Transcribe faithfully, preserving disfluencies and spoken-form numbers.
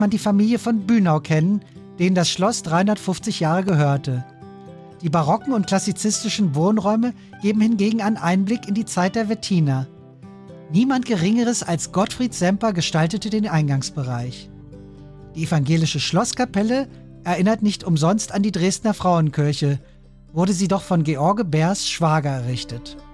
man die Familie von Bünau kennen, denen das Schloss dreihundertfünfzig Jahre gehörte. Die barocken und klassizistischen Wohnräume geben hingegen einen Einblick in die Zeit der Wettiner. Niemand Geringeres als Gottfried Semper gestaltete den Eingangsbereich. Die evangelische Schlosskapelle erinnert nicht umsonst an die Dresdner Frauenkirche, wurde sie doch von George Bärs Schwager errichtet.